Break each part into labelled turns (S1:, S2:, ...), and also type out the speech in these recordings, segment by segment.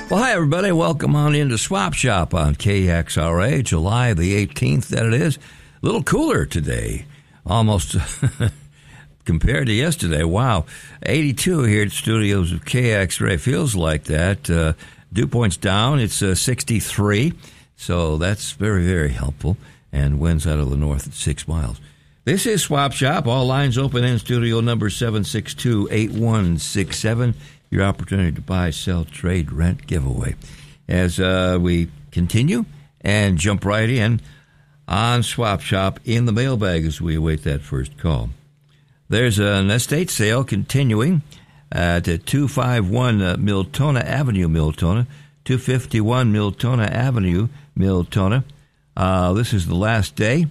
S1: Well, hi, everybody. Welcome on into Swap Shop on KXRA, July the 18th, that it is. A little cooler today, almost compared to yesterday. Wow. 82 here at studios of KXRA. Feels like that. Dew points down. It's 63, so that's very, very helpful. And winds out of the north at 6 miles. This is Swap Shop. All lines open in studio number 762-8167. Your opportunity to buy, sell, trade, rent, giveaway. As we continue and jump right in on Swap Shop in the mailbag as we await that first call. There's an estate sale continuing at 251 Miltona Avenue, Miltona, 251 Miltona Avenue, Miltona. This is the last day.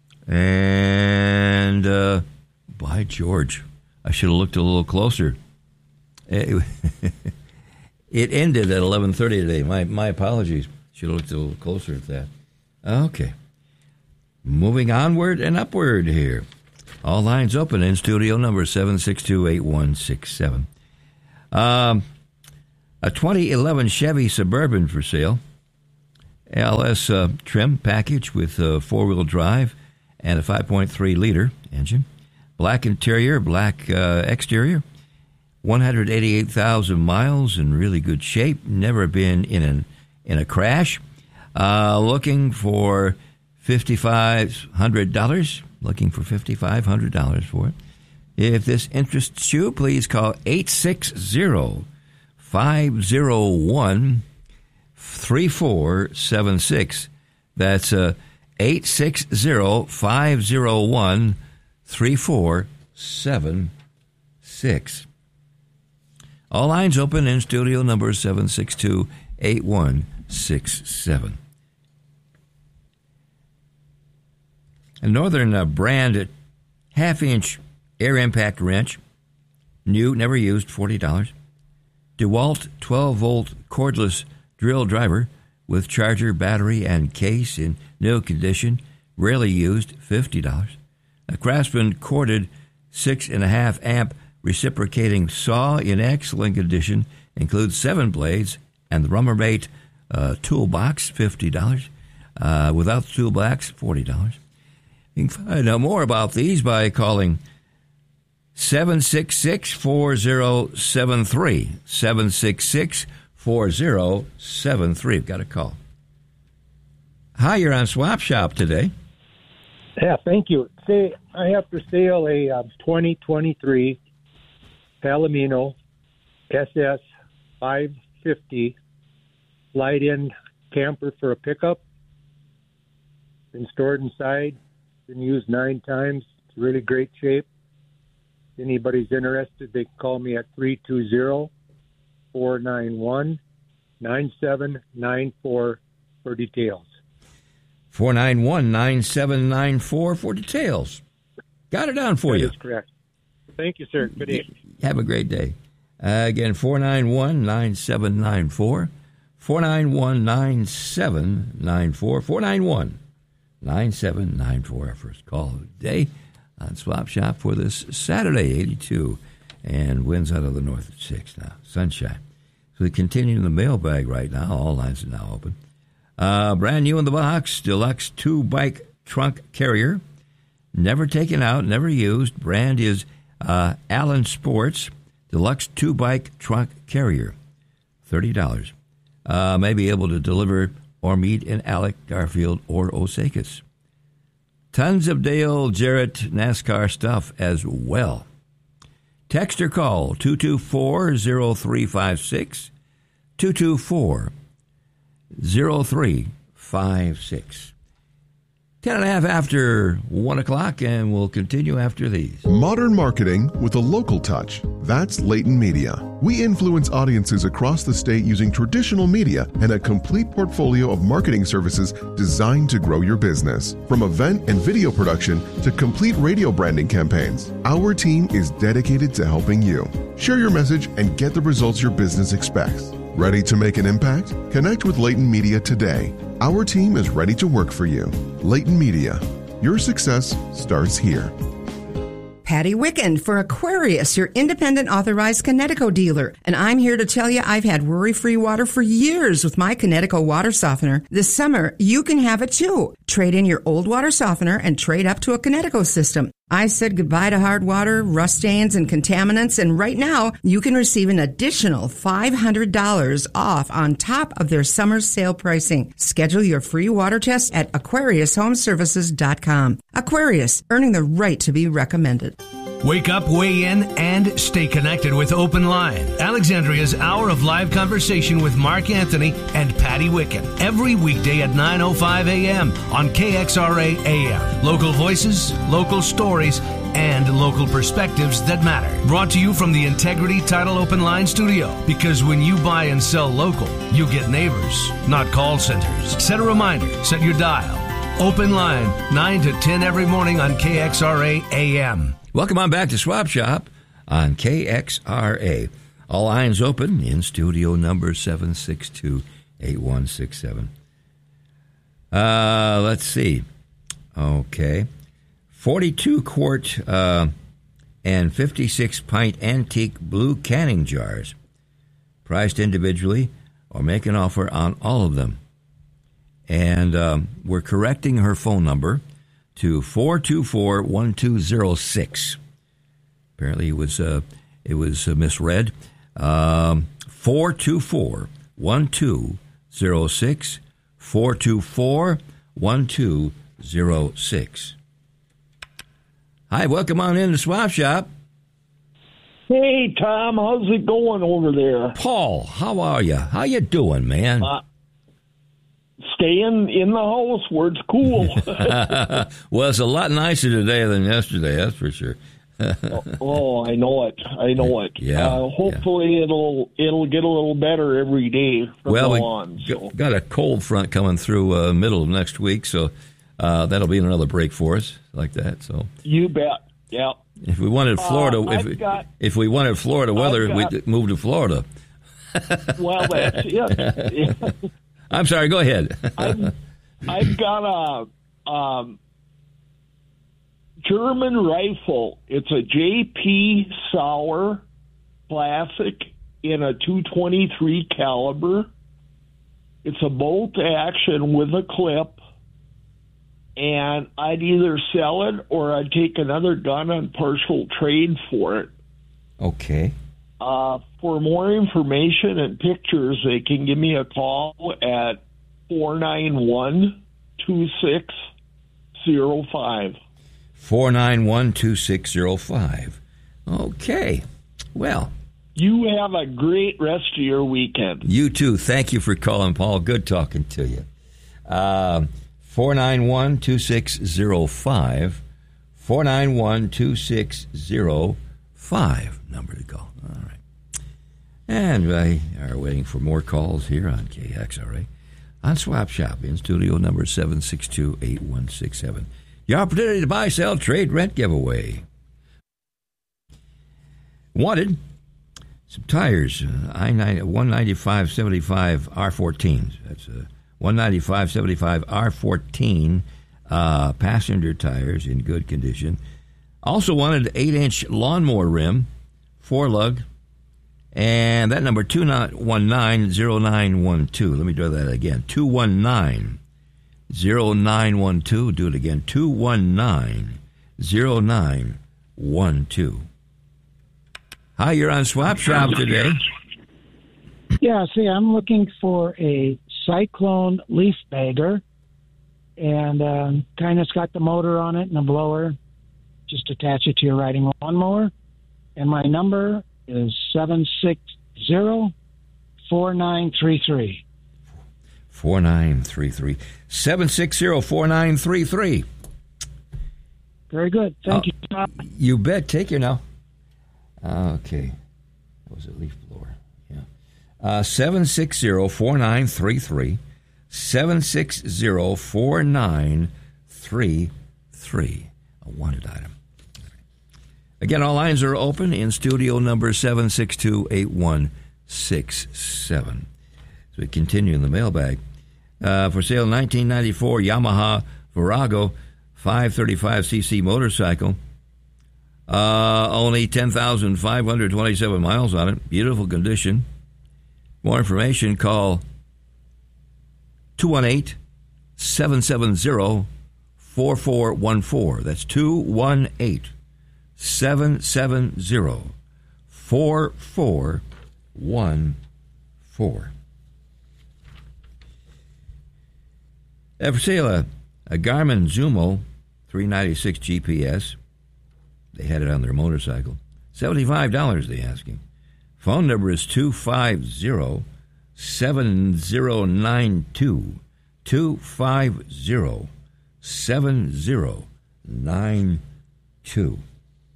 S1: And by George, I should have looked a little closer. It ended at 11:30 today. My apologies. Should have looked a little closer at that. Okay. Moving onward and upward here. All lines open in studio number 762-8167. A 2011 Chevy Suburban for sale. LS trim package with four-wheel drive and a 5.3-liter engine. Black interior, black exterior. 188,000 miles in really good shape. Never been in a crash. Looking for $5,500. Looking for $5,500 for it. If this interests you, please call 860-501-3476. That's 860-501-3476. All lines open in studio number 762-8167. A Northern brand half-inch air impact wrench, new, never used, $40. DeWalt 12-volt cordless drill driver with charger, battery, and case in new condition, rarely used, $50. A Craftsman corded 6.5 amp reciprocating saw in excellent condition, includes 7 blades, and the Rubbermaid toolbox, $50. Without the toolbox, $40. You can find out more about these by calling 766-4073. 766-4073. Got a call. Hi, you're on Swap Shop today.
S2: Yeah, thank you. Say, I have for sale a 2023 Palomino SS 550 slide-in camper for a pickup. Been stored inside. Been used 9 times. It's really great shape. If anybody's interested, they can call me at 320-491-9794 for details.
S1: 491-9794 for details. Got it down for you.
S2: That is correct. Thank you, sir. Good day.
S1: Have a great day. Again, 491-9794. 491-9794. 491-9794. Our first call of the day on Swap Shop for this Saturday, 82. And winds out of the north at 6 now. Sunshine. So we continue in the mailbag right now. All lines are now open. Brand new in the box, deluxe 2-bike trunk carrier. Never taken out, never used. Brand is Allen Sports, deluxe 2-bike trunk carrier, $30. May be able to deliver or meet in Alec, Garfield, or Osakis. Tons of Dale Jarrett NASCAR stuff as well. Text or call 224-0356, 224-0356. 10:30 after 1 o'clock, and we'll continue after these.
S3: Modern marketing with a local touch. That's Leighton Media. We influence audiences across the state using traditional media and a complete portfolio of marketing services designed to grow your business. From event and video production to complete radio branding campaigns, our team is dedicated to helping you. Share your message and get the results your business expects. Ready to make an impact? Connect with Leighton Media today. Our team is ready to work for you. Leighton Media. Your success starts here.
S4: Patty Wicken for Aquarius, your independent authorized Kinetico dealer. And I'm here to tell you I've had worry-free water for years with my Kinetico water softener. This summer, you can have it too. Trade in your old water softener and trade up to a Kinetico system. I said goodbye to hard water, rust stains, and contaminants, and right now you can receive an additional $500 off on top of their summer sale pricing. Schedule your free water test at AquariusHomeservices.com. Aquarius, earning the right to be recommended.
S5: Wake up, weigh in, and stay connected with Open Line, Alexandria's hour of live conversation with Mark Anthony and Patty Wicken. Every weekday at 9:05 a.m. on KXRA AM. Local voices, local stories, and local perspectives that matter. Brought to you from the Integrity Title Open Line studio. Because when you buy and sell local, you get neighbors, not call centers. Set a reminder. Set your dial. Open Line, 9 to 10 every morning on KXRA AM.
S1: Welcome on back to Swap Shop on KXRA. All lines open in studio number 762-8167. Let's see. Okay. 42-quart and 56-pint antique blue canning jars. Priced individually or make an offer on all of them. And we're correcting her phone number to 424-1206. Apparently it was misread. 424-1206. 424-1206. Hi, welcome on in to Swap Shop.
S6: Hey, Tom, how's it going over there?
S1: Paul, how are you? How you doing, man?
S6: Staying in the house where it's cool.
S1: Well, it's a lot nicer today than yesterday, that's for sure.
S6: Oh, I know it.
S1: Yeah.
S6: Hopefully it'll get a little better every day from now on.
S1: So. Got a cold front coming through middle of next week, so that'll be another break for us like that. So
S6: you bet. Yeah.
S1: If we wanted Florida, if we wanted Florida weather, we'd move to Florida.
S6: Well, that's it. Yeah.
S1: I'm sorry. Go ahead.
S6: I've got a German rifle. It's a J.P. Sauer classic in a .223 caliber. It's a bolt action with a clip, and I'd either sell it or I'd take another gun on partial trade for it.
S1: Okay.
S6: For more information and pictures, they can give me a call at 491-2605.
S1: 491-2605. Okay. Well.
S6: You have a great rest of your weekend.
S1: You too. Thank you for calling, Paul. Good talking to you. 491-2605. 491-2605. Number to call. All right. And we are waiting for more calls here on KXRA on Swap Shop in studio number 762-8167. Your opportunity to buy, sell, trade, rent giveaway. Wanted some tires, I-195/75 R14. That's a 195/75 R14 passenger tires in good condition. Also wanted an 8-inch lawnmower rim, 4-lug, and that number 219-0912. Let me do that again. 219-0912. Do it again. 219-0912. Hi, you're on Swap Shop today.
S7: Yeah, see, I'm looking for a Cyclone leaf bagger, and kind of got the motor on it and a blower. Just attach it to your riding lawnmower. And my number is 760-4933.
S1: 4933. 760-4933.
S7: Very good. Thank you.
S1: You bet. Take care now. Okay. That was a leaf blower. Yeah. 760-4933. 760-4933. A wanted item. Again, all lines are open in studio number 762-8167. So we continue in the mailbag. For sale, 1994 Yamaha Virago 535cc motorcycle. Only 10,527 miles on it. Beautiful condition. More information, call 218-770-4414. That's 218-770-4414. For sale, a Garmin Zumo 396 GPS. They had it on their motorcycle. $75 they're asking. Phone number is 250-7092. 250-7092.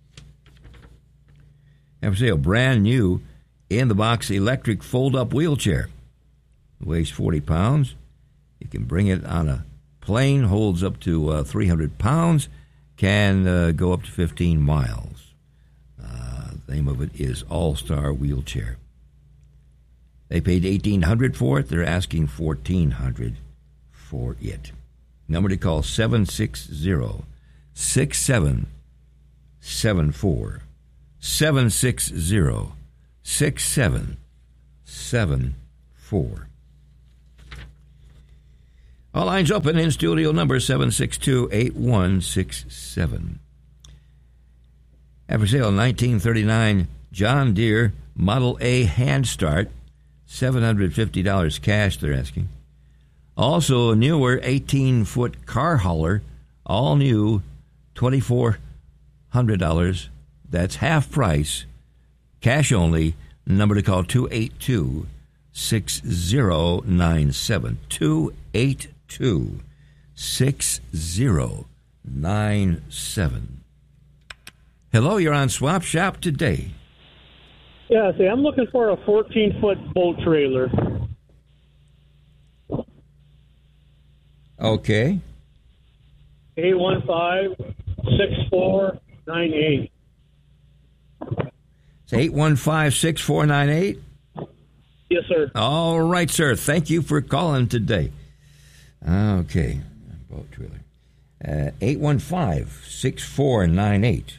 S1: For sale, brand new in-the-box electric fold-up wheelchair. It weighs 40 pounds. You can bring it on a plane, holds up to 300 pounds, can go up to 15 miles. The name of it is All-Star Wheelchair. They paid $1,800 for it. They're asking $1,400 for it. Number to call 760-6774. 760-6774. All lines open in studio number 762-8167. For sale, 1939 John Deere Model A hand start, $750 cash they're asking. Also a newer 18-foot car hauler, all new, $2,400. That's half price, cash only. Number to call 282-6097. 282-6097. Hello, you're on Swap Shop today.
S8: Yeah, see, I'm looking for a 14-foot boat trailer.
S1: Okay.
S8: 815-6498.
S1: It's 815-6498?
S8: Yes, sir.
S1: All right, sir. Thank you for calling today. Okay. Boat trailer. 815-6498.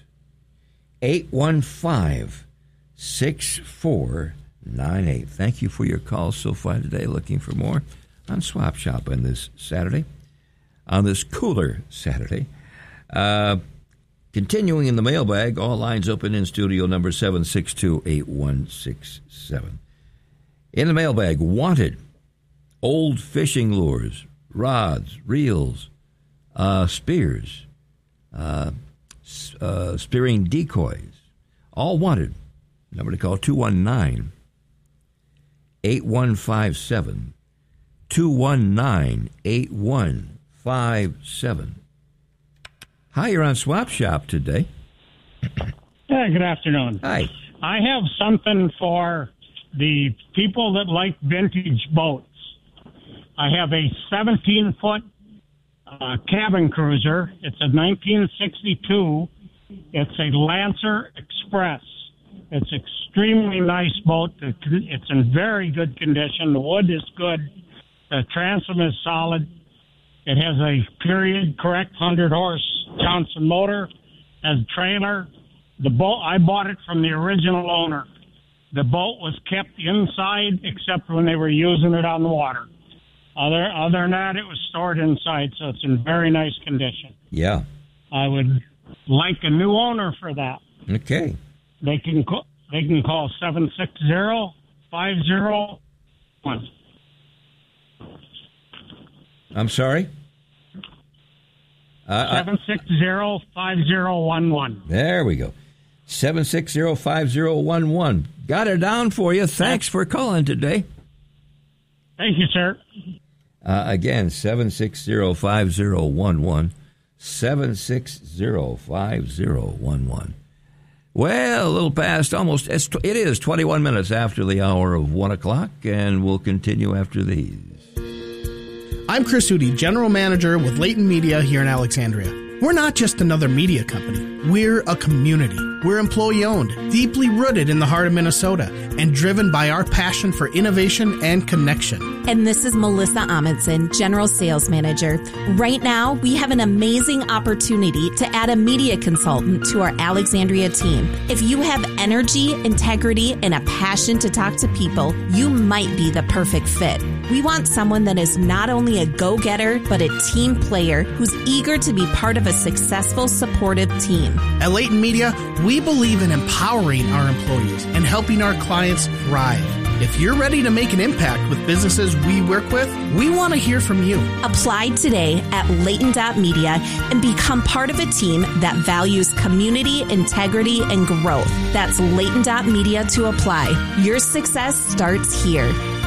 S1: 815-6498. Thank you for your calls so far today. Looking for more on Swap Shop on this Saturday, on this cooler Saturday. Continuing in the mailbag, all lines open in studio number 762-8167. In the mailbag, wanted old fishing lures, rods, reels, spears, spearing decoys, all wanted. Number to call 219-8157. 219-8157. Hi, you're on Swap Shop today.
S9: Yeah, good afternoon.
S1: Hi.
S9: I have something for the people that like vintage boats. I have a 17-foot cabin cruiser. It's a 1962. It's a Lancer Express. It's an extremely nice boat. It's in very good condition. The wood is good. The transom is solid. It has a period correct 100-horse Johnson motor. Has a trailer. The boat, I bought it from the original owner. The boat was kept inside except when they were using it on the water. Other than that, it was stored inside, so it's in very nice condition.
S1: Yeah.
S9: I would like a new owner for that.
S1: Okay.
S9: They can call 760-501.
S1: I'm sorry?
S9: 760-5011.
S1: There we go. 760-5011. Got it down for you. Thanks for calling today.
S9: Thank you, sir.
S1: Again, 760-5011. 760-5011. Well, a little past almost, it is 21 minutes after the hour of 1 o'clock, and we'll continue after these.
S10: I'm Chris Hootie, General Manager with Leighton Media here in Alexandria. We're not just another media company. We're a community. We're employee-owned, deeply rooted in the heart of Minnesota, and driven by our passion for innovation and connection.
S11: And this is Melissa Amundsen, General Sales Manager. Right now, we have an amazing opportunity to add a media consultant to our Alexandria team. If you have energy, integrity, and a passion to talk to people, you might be the perfect fit. We want someone that is not only a go-getter, but a team player who's eager to be part of a successful, supportive team.
S10: At Leighton Media, we believe in empowering our employees and helping our clients thrive. If you're ready to make an impact with businesses we work with, we want to hear from you.
S11: Apply today at Leighton.media and become part of a team that values community, integrity, and growth. That's Leighton.media to apply. Your success starts here.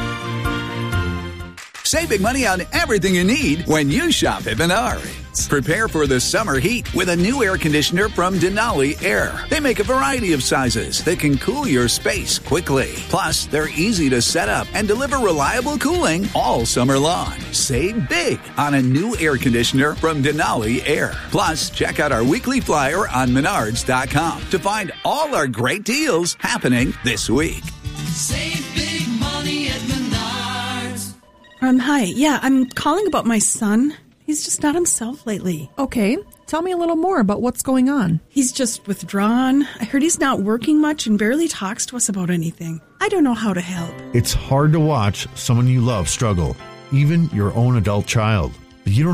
S12: Save big money on everything you need when you shop at Menards. Prepare for the summer heat with a new air conditioner from Denali Air. They make a variety of sizes that can cool your space quickly. Plus, they're easy to set up and deliver reliable cooling all summer long. Save big on a new air conditioner from Denali Air. Plus, check out our weekly flyer on Menards.com to find all our great deals happening this week.
S13: Save big money at Menards.
S14: Hi. Yeah, I'm calling about my son. He's just not himself lately.
S15: Okay. Tell me a little more about what's going on.
S14: He's just withdrawn. I heard he's not working much and barely talks to us about anything. I don't know how to help.
S16: It's hard to watch someone you love struggle, even your own adult child. But you don't